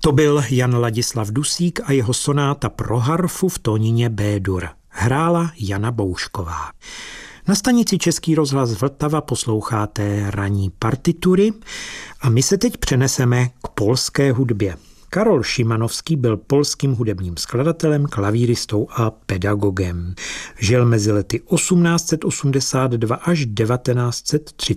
To byl Jan Ladislav Dusík a jeho sonáta pro harfu v tónině B-dur. Hrála Jana Boušková. Na stanici Český rozhlas Vltava posloucháte ranní partitury a my se teď přeneseme k polské hudbě. Karol Szymanowski byl polským hudebním skladatelem, klavíristou a pedagogem. Žil mezi lety 1882 až 1930.